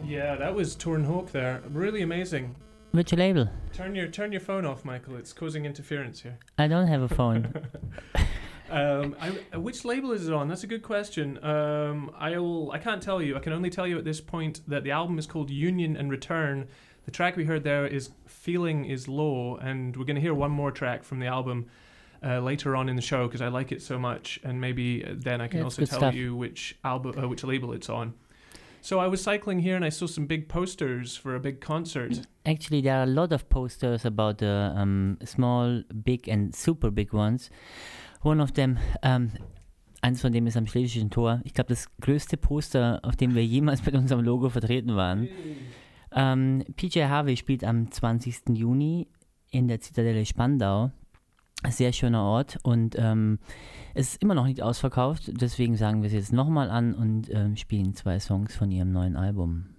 Yeah, that was Torn Hawk there. Really amazing. Which label? Turn your phone off, Michael. It's causing interference here. I don't have a phone. Which label is it on? That's a good question. I can't tell you. I can only tell you at this point that the album is called Union and Return. The track we heard there is Feeling Is Low, and we're going to hear one more track from the album later on in the show because I like it so much, and maybe then I can also tell you which label it's on. So I was cycling here and I saw some big posters for a big concert. Actually, there are a lot of posters about the small, big and super big ones. One of them, eins von dem ist am Schlesischen Tor. Ich glaube, das größte Poster, auf dem wir jemals mit unserem Logo vertreten waren. PJ Harvey spielt am 20. Juni in der Zitadelle Spandau. Sehr schöner Ort und es ist immer noch nicht ausverkauft, deswegen sagen wir es jetzt nochmal an und spielen 2 Songs von ihrem neuen Album.